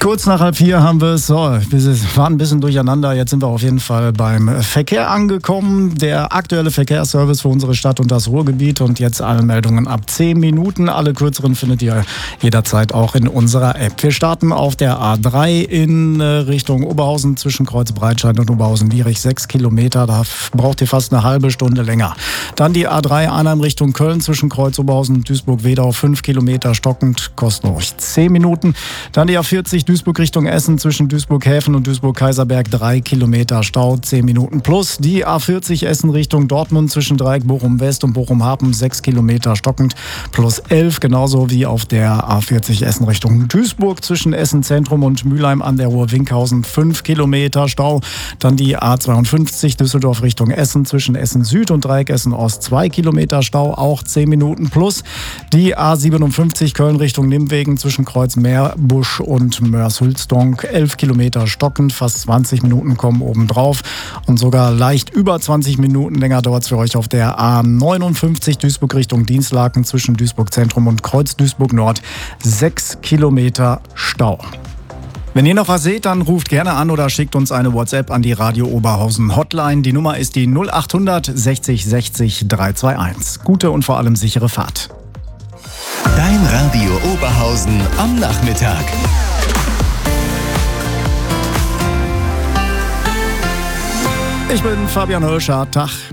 Kurz nach 3:30 haben wir es. So, wir waren ein bisschen durcheinander. Jetzt sind wir auf jeden Fall beim Verkehr angekommen. Der aktuelle Verkehrsservice für unsere Stadt und das Ruhrgebiet. Und jetzt alle Meldungen ab 10 Minuten. Alle kürzeren findet ihr jederzeit auch in unserer App. Wir starten auf der A3 in Richtung Oberhausen zwischen Kreuz-Breitscheid und Oberhausen-Wierich. 6 Kilometer, da braucht ihr fast eine halbe Stunde länger. Dann die A3 Arnhem Richtung Köln zwischen Kreuz-Oberhausen und Duisburg-Wedau. 5 Kilometer stockend, kostet euch 10 Minuten. Dann die A40 Duisburg Richtung Essen zwischen Duisburg-Häfen und Duisburg-Kaiserberg. 3 Kilometer Stau, 10 Minuten plus. Die A40 Essen Richtung Dortmund zwischen Dreieck Bochum-West und Bochum-Hafen. 6 Kilometer stockend plus 11. Genauso wie auf der A40 Essen Richtung Duisburg zwischen Essen Zentrum und Mülheim an der Ruhr-Winkhausen. 5 Kilometer Stau. Dann die A52 Düsseldorf Richtung Essen zwischen Essen Süd und Dreieck Essen Ost. 2 Kilometer Stau, auch 10 Minuten plus. Die A57 Köln Richtung Nimwegen zwischen Kreuz Meerbusch und Mörs-Hülsdonk. 11 Kilometer stockend, fast 20 Minuten kommen obendrauf. Und sogar leicht über 20 Minuten länger dauert es für euch auf der A59 Duisburg Richtung Dienstlaken zwischen Duisburg Zentrum und Kreuz Duisburg Nord. 6 Kilometer Stau. Wenn ihr noch was seht, dann ruft gerne an oder schickt uns eine WhatsApp an die Radio Oberhausen Hotline. Die Nummer ist die 0800 60 60 321. Gute und vor allem sichere Fahrt. Dein Radio Oberhausen am Nachmittag. Ich bin Fabian Hölscher. Tag.